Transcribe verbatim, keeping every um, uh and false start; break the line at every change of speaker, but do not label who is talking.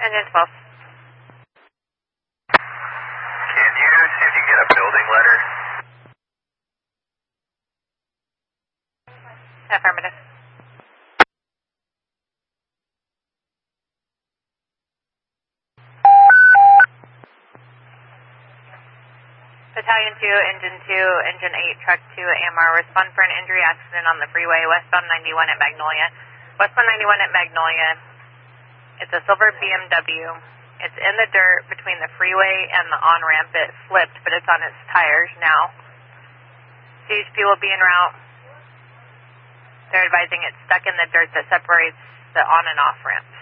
Engine twelve.
Can you see if you can get a building letter?
Affirmative. Battalion two, Engine two, Engine eight, Truck two, A M R, respond for an injury accident on the freeway, westbound ninety-one at Magnolia. Westbound ninety-one at Magnolia. It's a silver B M W. It's in the dirt between the freeway and the on-ramp. It slipped, but it's on its tires now. C H P will be en route. They're advising it's stuck in the dirt that separates the on and off ramp.